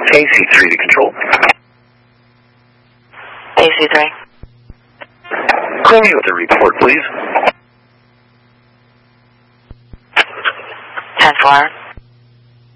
AC3 to control. AC3. Call me with a report, please. 10-4.